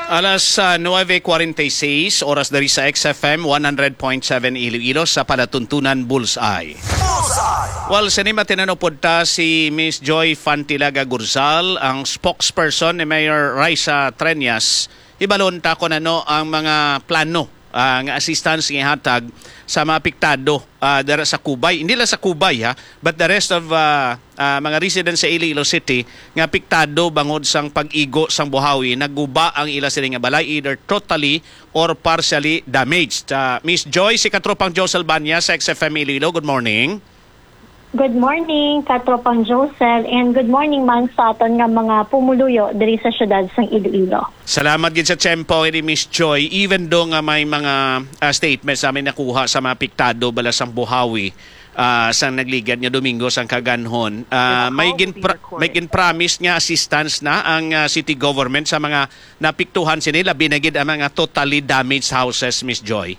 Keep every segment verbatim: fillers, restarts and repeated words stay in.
Alas uh, nueve cuarenta y seis, oras dari sa X F M one hundred point seven Iloilo sa palatuntunan Bullseye. Bullseye! Well, sinima tinanong po ta si Miss Joy Fantilaga Gurzal, ang spokesperson ni Mayor Raisa Treñas. Ibalon ta ko na no ang mga plano ang uh, assistance nga hatag sa mga apektado uh, dara sa Kubay. Hindi lang sa Kubay ha, but the rest of uh, uh, mga residents sa Iloilo City nga apektado bangod sang pag-igo sang buhawi, naguba ang ila sila nga balay either totally or partially damaged. Uh, Miss Joy, si Katropang Josel Banya sa X F M Iloilo, good morning. Good morning, Katropang Josel, and good morning man sa aton nga mga pumuluyo diri sa syudad sang Iloilo. Salamat gid sa tempo ni Miss Joy. Even do nga may mga uh, statements sa amin nakuha sa mga apektado bala sang buhawi uh, sang nagligad nga Domingo sang kaganhon. Uh, may gin may gin promise nga assistance na ang uh, city government sa mga napiktuhan sinila binagid ang mga totally damaged houses, Miss Joy.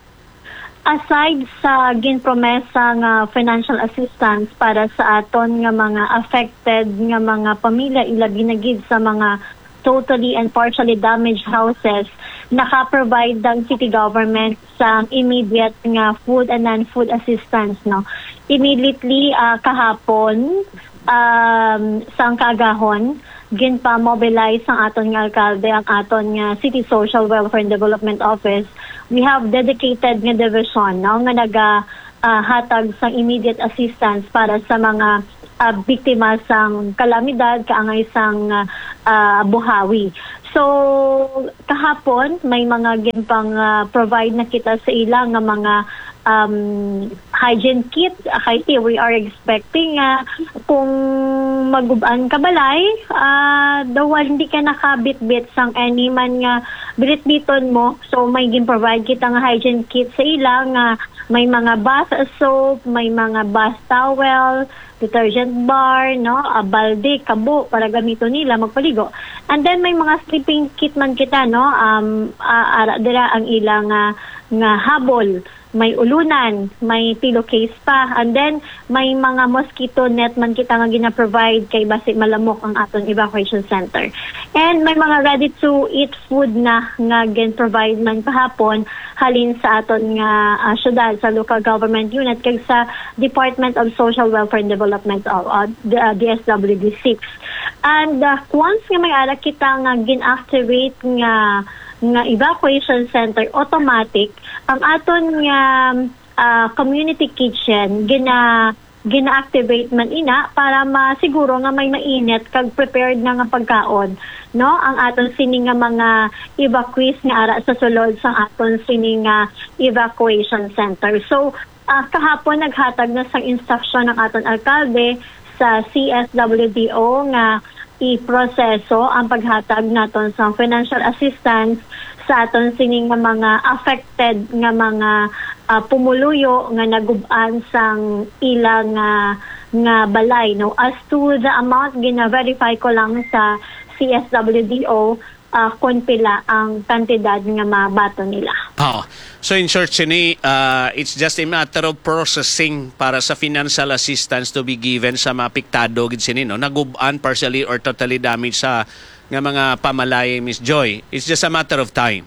Aside sa ginpromesa nga financial assistance para sa aton nga mga affected nga mga pamilya ilabi na gid sa mga totally and partially damaged houses, naka-provide ang city government sa immediate nga food and non-food assistance, no. Immediately uh, kahapon um, sang kagahon ginpa-mobilize ang aton nga alkalde, ang aton nga City Social Welfare and Development Office. We have dedicated nga division, no, nga naga uh, hatag sang immediate assistance para sa mga uh, biktima sang kalamidad kaangay sang uh, uh, buhawi. So kahapon may mga ginpang uh, provide na kita sa ilang nga mga um, hygiene kit. Kaiti, we are expecting uh, kung magubaan ka balay, uh, daw hindi ka nakabit-bit sang any man nga bilit-biton mo. So may gin-provide kita nga hygiene kit sa ilang, uh, may mga bath soap, may mga bath towel, detergent bar, no, a balde, kabo para gamiton nila magpaligo. And then may mga sleeping kit man kita, no, um uh, ara dira ang ilang uh, nga habol, may ulunan, may pillowcase pa, and then may mga mosquito net man kita nga gina-provide kay basi malamok ang aton evacuation center. And may mga ready to eat food na nga gin-provide man kahapon halin sa aton nga uh, syudad sa local government unit kag sa Department of Social Welfare and Development of uh, uh, D S W D six. And uh, once nga may ara kita nga gin-activate nga nga evacuation center automatic, ang aton nga uh, community kitchen gina gina-activate man ina para masiguro nga may mainit kag prepared na nga pagkaon, no, ang aton sini nga mga evacuees nga ara sa sulod sa aton sini nga evacuation center. So uh, kahapon naghatag na sang instruction ng aton alkalde sa C S W D O nga i-proseso ang paghatag naton sa financial assistance sa aton sining nga mga affected nga mga uh, pumuluyo nga naguban sang ilang uh, nga balay, no. As to the amount, gina-verify ko lang sa C S W D O uh, kung pila ang kantidad nga mabato nila. Oh. So in short, sini, uh, it's just a matter of processing para sa financial assistance to be given sa mga apektado gid sini, no, naguban partially or totally damaged sa nga mga pamalay, Miss Joy. It's just a matter of time.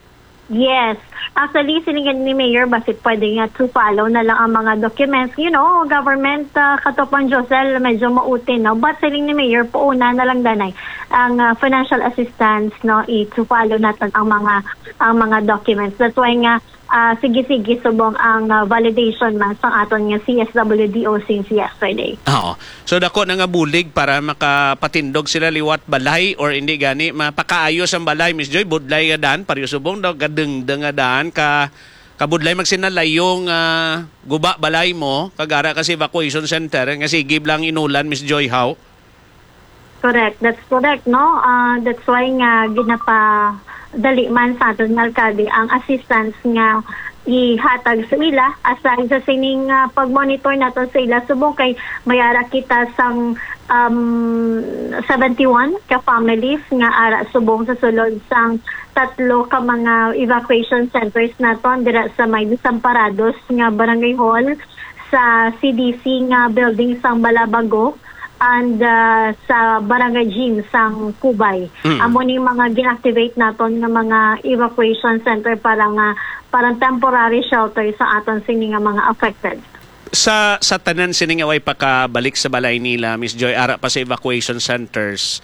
Yes. Actually, siningan ni Mayor, basit pwede nga to follow na lang ang mga documents. You know, government, uh, Katropang Josel, medyo mautin, no? But siling ni Mayor, puuna na lang danay ang uh, financial assistance, no, i-to follow natin ang mga ang mga documents. That's why nga, uh, sige-sige subong ang uh, validation man sa aton nga C S W D O since yesterday. Oo. So dako na nga bulig para makapatindog sila liwat balay or hindi gani mapakaayos ang balay, Miss Joy, budlay nga daan, pariyo subong daw gadeng-deng nga daan ka kabudlay magsinalay yung uh, guba balay mo kagara kasi evacuation center nga sigib lang inulan, Miss Joy, how? Correct. That's correct, no? Uh, that's why nga ginapa dali man sa aton nga alkalde ang assistance nga ihatag sa ila aside sa sining uh, pag-monitor nato sa ila subong kay mayara kita sang um, seventy-one ka families nga ara subong sa sulod sang tatlo ka mga evacuation centers naton dira sa may Desamparados nga barangay hall, sa C D C nga building sang Balabago, and uh, sa barangay gym sang Kubay. Mm. Amo ni mga ginactivate naton nga mga evacuation center para nga parang temporary shelter sa aton sini nga mga affected. Sa sa tanan sini nga way pakabalik sa balay nila, Miss Joy, ara pa sa evacuation centers.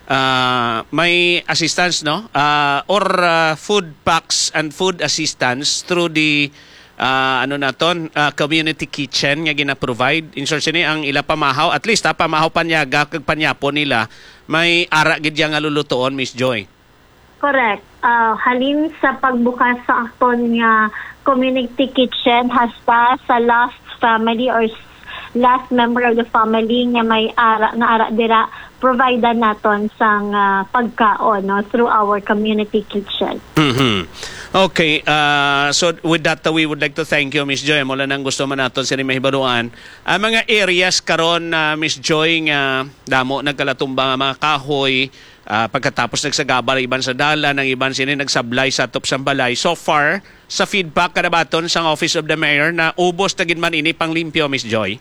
Uh, may assistance, no? Uh, or uh, food packs and food assistance through the uh, ano naton uh, community kitchen nga gina-provide. In short, sini ang ila pamahaw, at least ha, pamahaw panyaga kag panyapo nila, may ara gid nga lulutoon, Miss Joy. Correct. Uh, halin sa pagbukas sa aton nga community kitchen hasta sa last family or last member of the family nga may ara nga ara dira provider naton sang uh, pagkaon, no, through our community kitchen. Mm-hmm. Okay, uh, so with that uh, we would like to thank you, Miss Joy. Mula nang gusto man naton sini mahibaluan ang mga areas karon na uh, Miss Joy nga damo nagkalatumba nga mga kahoy, uh, pagkatapos nagsagabal iban sa dala, ng iban sini nagsablay sa top sang balay. So far sa feedback kadabaton sang Office of the Mayor na ubos na gid man ini panglimpyo, Miss Joy.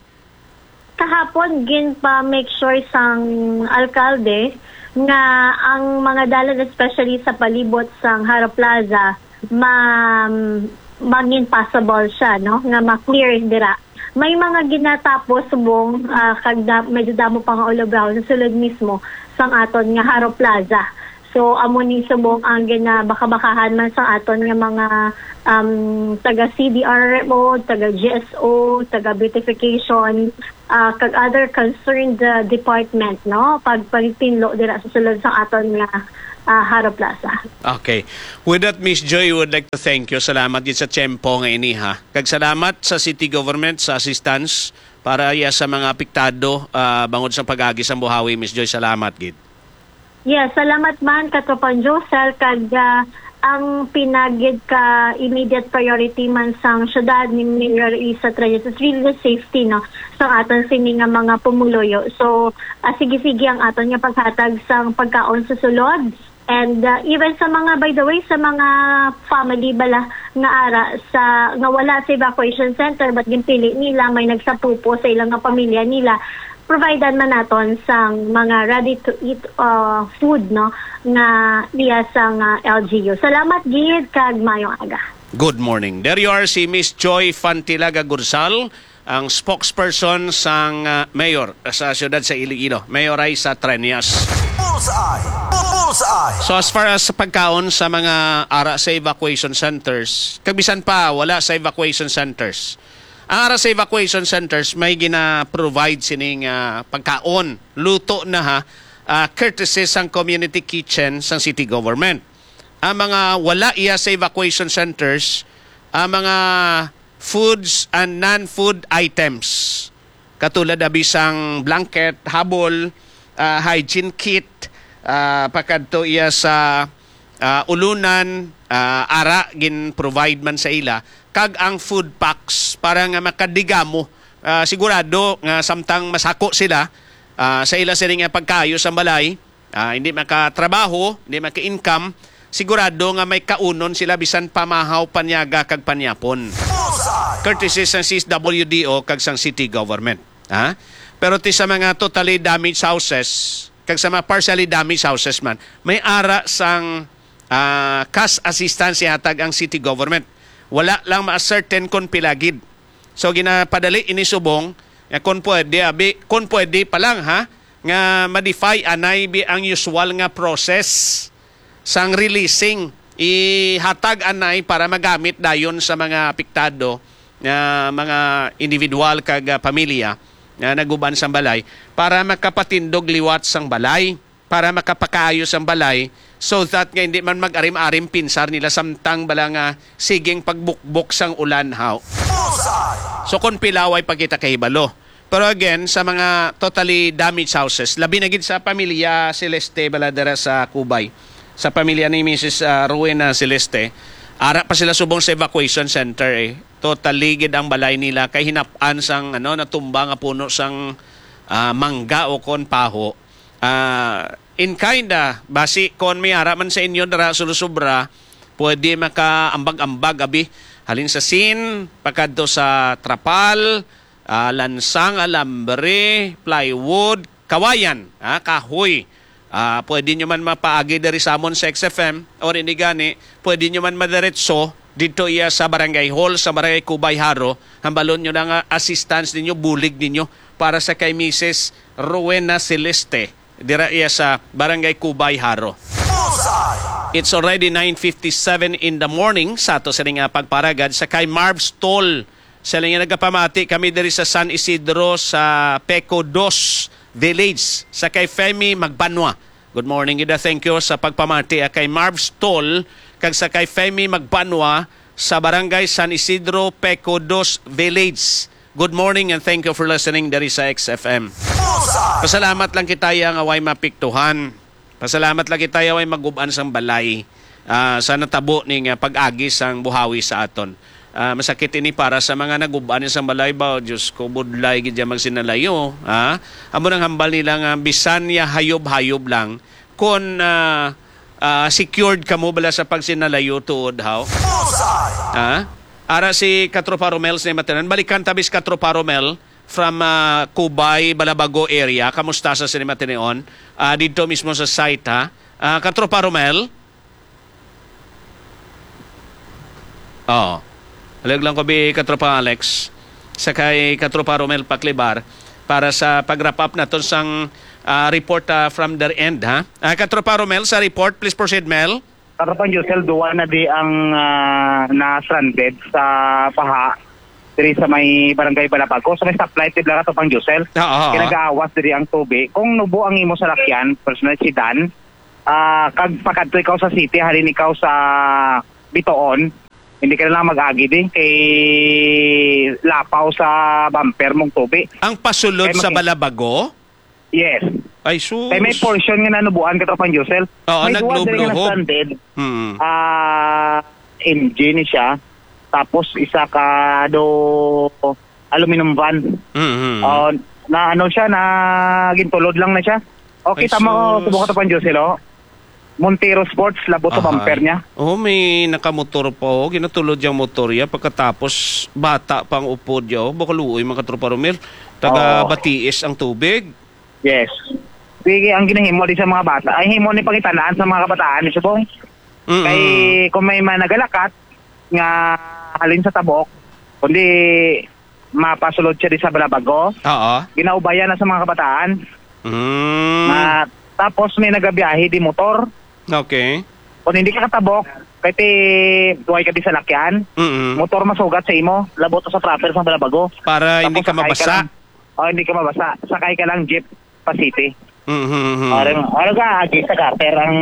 Kahapon gin pa make sure sang alkalde nga ang mga dalan especially sa palibot sang Haro Plaza ma maging possible siya, no, nga ma-clear dira. May mga ginatapos subong uh, kag da, medyo damo pa nga ulabraw sa sulod mismo sang aton nga Haro Plaza. So amo ni subong ang gina baka-bakahan man sa aton nga mga um, taga C D R O, taga G S O, taga beautification, uh, kag other concerned uh, department, no, pag pagtinlo dira sa sulod sa aton nga uh, Haro Plaza. Okay. With that, Miss Joy, would like to thank you. Salamat din sa tiyempo nga ini, ha. Kag salamat sa city government sa assistance para iya sa mga apektado uh, bangod sa pag-agi sa buhawi, Miss Joy. Salamat gid. Yes, salamat man Katropan Josel kag uh, ang pinagid ka immediate priority man sang syudad ni Mayor Isa Treyes is really the safety, no, sang aton sini nga mga pumuloyo. So uh, sige-sige ang aton nga paghatag sang pagkaon sa sulod. And uh, even sa mga, by the way, sa mga family bala nga ara sa nga wala sa evacuation center but ginpili nila may nagsapupo sa ilang nga pamilya nila, providean man naton sang mga ready to eat uh, food, no, nga niya sang uh, L G U. Salamat gid kag mayong aga. Good morning. There you are, si Miss Joy Fantilaga Gursal, ang spokesperson sang uh, mayor sa siyudad sa Iloilo. Mayor ay sa Trenias. Bullseye! Bullseye! So as far as sa pagkaon sa mga ara sa evacuation centers, kabisan pa wala sa evacuation centers. Ang ara sa evacuation centers may gina-provide sining uh, pagkaon, luto na ha, uh, courtesy sang community kitchen sang city government. Ang mga wala iya sa evacuation centers, ang mga foods and non-food items, katulad na bisang blanket, habol, uh, hygiene kit, uh, pakadto iya sa uh, ulunan, uh, ara gin-provide man sa ila, kag ang food packs para nga makadigamo, uh, sigurado nga samtang masako sila uh, sa ila sila nga pagkayo sa balay, uh, hindi makatrabaho, hindi maka-income, sigurado nga may kaunon sila bisan pamahaw, panyaga kag panyapon. Courtesy sa C S W D O kag sang city government. Ha? Pero ti sa mga totally damaged houses, kag sa mga partially damaged houses man, may ara sang uh, cash assistance hatag ang city government. Wala lang ma-certain kung pilagid. So ginapadali inisubong nga kung pwede, abi, kung pwede pa lang ha, nga modify anay bi ang usual nga process sang releasing, ihatag anay para magamit dayon sa mga apektado nga mga individual kag uh, pamilya na naguban sa balay para makapatindog liwat sang balay, para makapakaayos ang balay, so that nga hindi man mag-arim-arim pinsar nila samtang bala nga siging pagbukbok sang ulan haw. So kung pilaway pagkita kahibalo. Pero again, sa mga totally damaged houses, labi na gid sa pamilya Celeste baladera sa Kubay, sa pamilya ni Missus Uh, Rowena Celeste, ara pa sila subong sa evacuation center eh. Totally gid ang balay nila kay hinap-an sang ano natumba nga puno sang uh, mangga o kon paho. Uh, in kinda, basi kon may ara man sa inyo dara sulusubra, pwede maka-ambag-ambag abi halin sa sin, pagkadto sa trapal, uh, lansang, alambre, plywood, kawayan, ha, kahoy. Ah, pwede nyo man mapaagi dari sa amon sa X F M or hindi gani, pwede nyo man madiretso dito iya sa Barangay Hall, sa Barangay Cubay Haro, hambalon nyo ng assistance ninyo, bulig ninyo para sa kay Missus Rowena Celeste, dira iya sa Barangay Cubay Haro. It's already nine fifty-seven in the morning sa ato sa nga pagparagad sa kay Marv's Toll. Sa nga nagapamati kami diri sa San Isidro sa Peco dos Village sa kay Femi Magbanwa. Good morning, Ida. Thank you sa pagpamati kay Marv's Toll kag sa kay Femi Magbanwa sa Barangay San Isidro, Peco dos Village. Good morning and thank you for listening diri sa X F M. Pasalamat lang kita yang away mapiktuhan. Pasalamat lang kita yung mag-uban sang balay uh, sa natabo ning uh, pag-agi sang buhawi sa aton. Uh, masakit ini para sa mga nag-uban sang balay ba, Diyos ko, budlay gidya magsinalayo. Ha? Amo nang hambal nilang uh, bisan ya hayob-hayob lang kung uh, uh, secured ka mo bala sa pagsinalayo tuod, how? Ha? Ara si Katropa Romel sa matanan, balikan tabis Katropa Romel from uh, Cubay, Balabago area. Kamusta sa sinima tinion? Uh, dito mismo sa site, ha? Uh, Katropa Romel? Oo. Oh. Halag lang ko bi Katropa Alex. Sa kay Katropa Romel Paklibar para sa pag-wrap up na to sang uh, report uh, from their end, ha? Uh, Katropa Romel, sa report, please proceed, Mel. Katropa Josel, duwa na di ang uh, na-stranded sa paha diri sa may Barangay Balabago, sa may stoplight di bala Katropa Josel. Uh-huh. Kinag-aawas diri ang tubig. Kung nubo ang imo sa lakyan, personal si Dan, uh, kag pakadto ikaw sa city, halin ikaw sa Bitoon, hindi ka na lang mag-agi din kay lapaw sa bumper mong tubig. Ang pasulod kay sa mag- Balabago? Yes. Ay, sus. Kay may portion nga nanubuan Katropa Josel. Oo, may duwa diri nga naglob-lob. na-stranded. Hmm. Ah, M G ni siya. Tapos isa ka do aluminum van. Mm-hmm. Uh, na ano siya, na gintulod lang na siya. Okay, Ay, tama sus. ko, subukan ito pa Diyos, hello. Montero Sports, labot sa bumper niya. Oh, may nakamotor pa oh. Ginatulod yung motor ya. Pagkatapos, bata pang upod ya. Oh. Bakaluoy mga Katropa Romel. Taga Oh. Batiis ang tubig. Yes. Sige, ang ginahimo di sa mga bata, ay himo ni pangitanaan sa mga kabataan ni Subong. Mm-hmm. Kay kung may managalakat nga halin sa tabok, kundi mapasulod siya di sa Balabago, Oo. ginaubayan na sa mga kabataan. Mm. Na, tapos may nagabiyahe di motor. Okay. Kung hindi ka katabok, kahit duway ka di sa lakyan, Mm-hmm. motor masugat sa imo, labot sa trapper sa Balabago. Para hindi ka sakay mabasa. lang- O, hindi ka mabasa. Sakay ka lang jeep pa city. Mm-hmm. Orang orang ka agi sa carter ang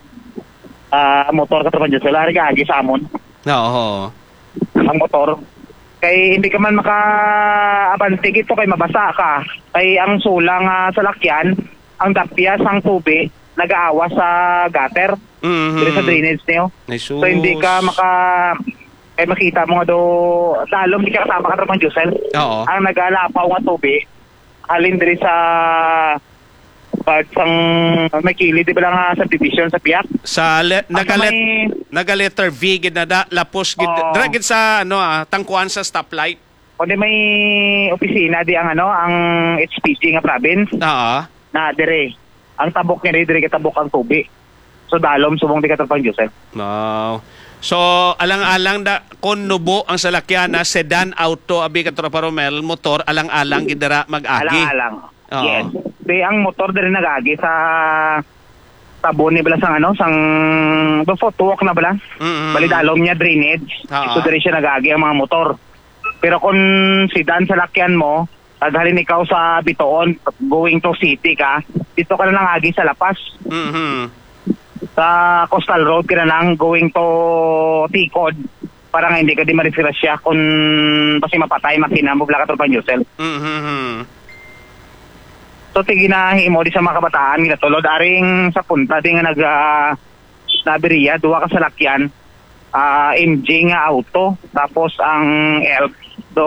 ah, motor Katropa Diyos. Wala rin ka agi sa amon Oo. ang motor. Kay hindi ka man maka-abante gito kay mabasa ka. Kay ang sulang uh, sa lakyan, ang dapyas, ang tubig, nag-aawa sa gutter. Mm-hmm. Dito sa drainage niyo. Ay, So hindi ka maka... Kay makita mo nga do... Talong hindi ka kasama Katropa Diyos. Oo. Ang nag-alapaw nga tubig, halin diri sa... part sang may kilid, di ba lang uh, subdivision sa Piak? Sa le- nagalet may- nagaletter V gid na da lapos gid Oo. dra gid sa ano ah, tangkuan sa stoplight. Kundi may opisina di ang ano, ang H P G nga province Oo. na dire. Ang tabok niya dire katabok ang tubig. So dalom subong di Katropa Joseph. Wow. So alang-alang da kun nubo ang salakyan na sedan auto abi Katropa Romel motor alang-alang gid dira mag-agi. Alang-alang. Oo. Yes. Di ang motor dire nagagi sa tabo ni bala sang ano, sang do footwalk na bala. Mm-mm. Bali dalom niya drainage. Oo. So dire siya nagagi ang mga motor. Pero kung sedan sa lakyan mo, taghalin ikaw sa Bitoon, going to city ka, dito ka na lang agi sa Lapas. Mhm. Sa Coastal Road ka na lang going to Ticod para nga hindi ka di ma-refresh kung basi mapatay makina mo bla Katropa Josel. Mhm. So tiginahi mo di sa mga kabataan ginatulod aring sa punta di nga nag uh, nabiriya duwa ka sa lakyan, uh, M G nga auto, tapos ang Elk do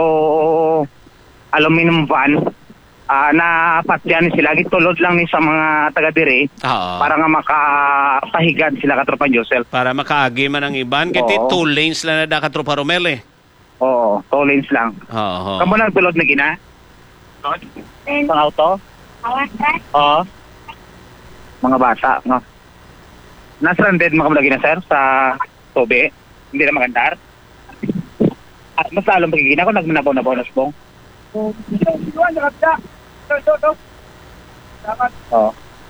aluminum van, uh, na patyan sila gitulod lang ni sa mga taga dire Oo. para nga makapahigad sila Katropa Josel. Para makaagi man ang iban kay Oo. two lanes lang na da Katropa Romel eh. Oo, two lanes lang. Oo. Kamu nagtulod na gina? Ang auto? Oo. Mga bata, no? Nastranded mga kabalagi na, sir, sa Tobe. Hindi na magandar. At mas lalong pagiging ako, nagmanabaw-nabaw na subong. Oo.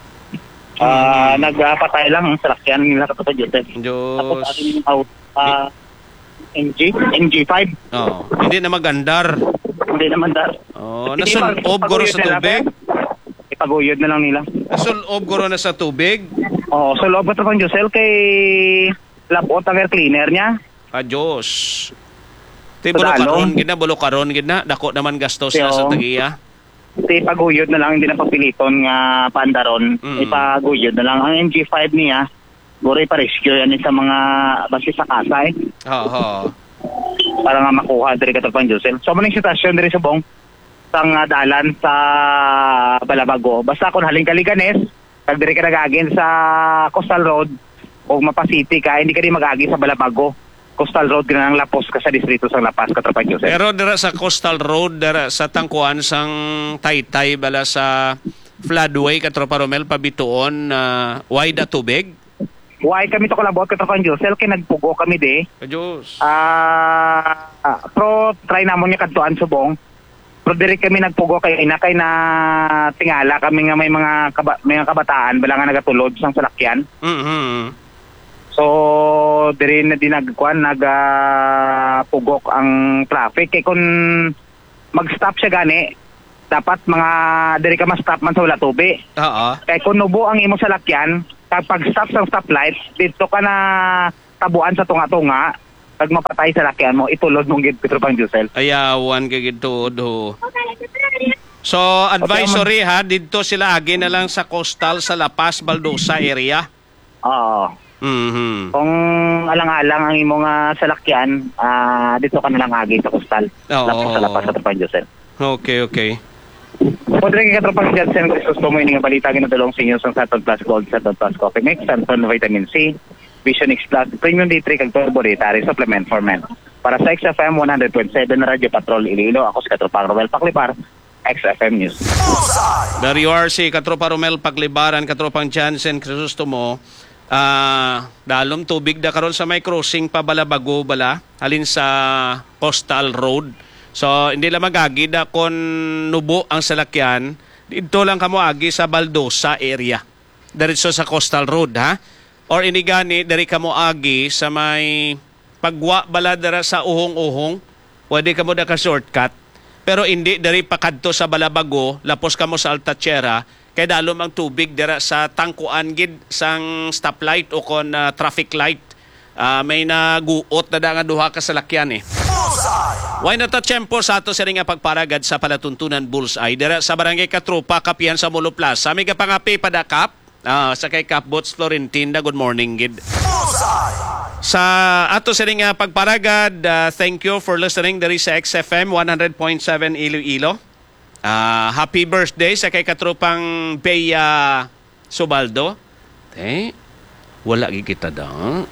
Ah, nagpatay lang ang salakyan nila kapatid Joseph. Tapos Diyos. ating out, ah, M G, M G five. Oh, hindi na magandar. Hindi naman dar. Oh, nasulob guro sa tubig. Ipaguyod na lang nila. Nasulob guro na sa tubig. Oo, so loob ka pang Josel kay labot ang air cleaner niya. Adios. Ti bulo karon gid na, bulo karon gid na. Dako naman gastos na sa tagiya. Ti paguyod na lang, hindi na papiliton nga pandaron. Mm. Ipaguyod na lang. Ang M G five niya, guro ipa-rescue yan sa mga basi sa kasa eh. Oo. Para nga makuha diri ka pang Josel. So maning sitwasyon diri sa bong sang uh, dalan sa Balabago. Basta kung haling kaliganes, kag diri ka nagagin sa Coastal Road o mapasiti ka, hindi ka din mag-agi sa Balabago. Coastal Road ka nang lapos ka sa distrito sa Lapas, Katrapan Joseph. Pero dira sa Coastal Road, dira sa tangkuan sang Taytay bala sa floodway Katropa Romel pabituon na uh, wide at tubig. Why kami to kalabot Katrapan Joseph kay nagpugo kami de. Adios. Ah, uh, pro try namon niya kadtuan subong. Pero diri kami nagpugo kay ina kay na tingala kami nga may mga kaba, may mga kabataan bala nga nagatulod sang salakyan. Mhm. So, diri na dinagkuan nagapugok uh, ang traffic kay kun mag-stop siya gani dapat mga diri ka ma-stop man sa wala tubi. Oo. Kay kun nubo ang imo salakyan kapag stop sa stoplight dito ka na tabuan sa tunga-tunga pag mapatay sa lakyan mo itulod mong gid Petro Pang Josel. Ayawan kay gid tuod ho. So, advisory ha, dito sila agi na lang sa coastal sa La Paz, Baldosa area. Oo. Mhm. Kung alang-alang ang imong uh, salakyan, uh, dito ka na lang agi sa coastal. Oo. Lapos sa Lapas sa Tropan Josel. Okay, okay. Podre kay Tropan Josel, gusto mo ini nga balita ginadulong sa inyo sa Saturn Plus Gold, Saturn Plus Coffee Mix, Saturn Vitamin C, Vision X Plus, Premium D three kag Turbo Dietary Supplement for Men. Para sa X F M one hundred point seven na Radyo Patrol Iloilo, ako si Katropang Romel Paklipar, X F M News. Dari U R C, Katropa Romel Paglibaran, Katropang Jansen Crisostomo. Ah, uh, dalom tubig da karon sa may crossing pa Balabago bala halin sa Coastal Road. So hindi lang magagi da kon nubo ang salakyan dito lang kamo agi sa Baldosa area. Diretso sa Coastal Road ha. Or inigani dari kamo agi sa may pagwa bala dara sa uhong-uhong. Pwede kamo da ka shortcut. Pero hindi dari pakadto sa Balabago, lapos kamo sa Altatierra. Kaya dalom ang tubig dira sa tangkuan gid sang stoplight o kon uh, traffic light. Uh, may naguot na da nga duha ka salakyan eh. Why not a tiyempo sa ato sa ring pagparagad sa palatuntunan Bullseye dira sa Barangay Katropa, Kapihan sa Molo Plaza. May kapangapi padakap uh, sa kay Capbots Florentina. Good morning gid. Sa ato sa ring pagparagad, uh, thank you for listening diri sa X F M one hundred point seven Iloilo. Uh, happy birthday sa kay katropang Bea Subaldo. Eh, wala gikita da.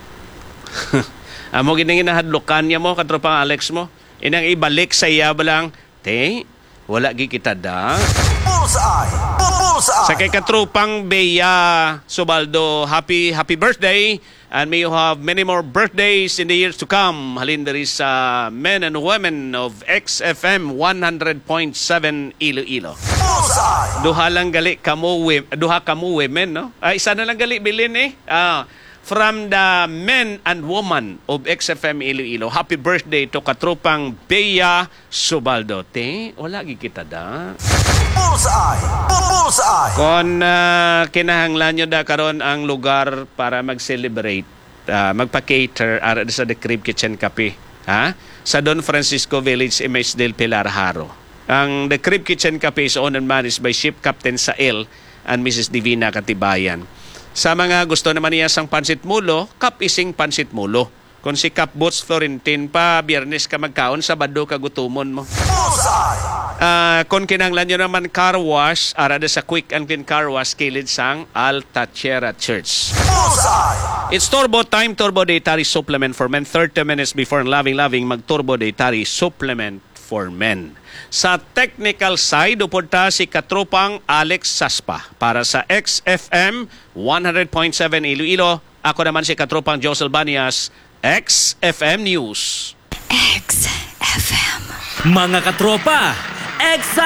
Amo ginang inahadlokan niya mo, katropang Alex mo. Inang ibalik sa iya balang, te, wala gikita da. Bullseye! Bullseye! Sa kay katropang Bea Subaldo, happy happy birthday. And may you have many more birthdays in the years to come. Halin diri sa men and women of X F M one hundred point seven Iloilo. Duha lang gali kamo duha kamo women, no? Ay, isa na lang gali bilin eh. Ah, from the men and women of X F M Iloilo. Happy birthday to katropang Bea Subaldo. Te, wala gi kita da. Bullseye! Bullseye! Kung uh, kinahanglan nyo da karon ang lugar para mag-celebrate, uh, magpa-cater ara sa The Crib Kitchen Cafe, ha? Sa Don Francisco Village, Emesdale, Pilar, Haro. Ang The Crib Kitchen Cafe is owned and managed by Ship Captain Sael and Missus Divina Katibayan. Sa mga gusto naman niya sang pansit mulo, kapising pansit mulo. Kung si Capbots Florentin pa, biyernes ka magkaon, Sabado ka gutumon mo. Uh, kung kinanglan nyo naman car wash, arada sa Quick and Clean Car Wash, kilid sang Altatierra Church. It's Turbo Time, Turbo Dietary Supplement for Men. thirty minutes before loving loving, mag Turbo Dietary Supplement for Men. Sa technical side, upod ta si katropang Alex Saspa para sa X F M one hundred point seven Iloilo. Ako naman si katropang Josel Banias, X F M News. X F M. Mga katropa, X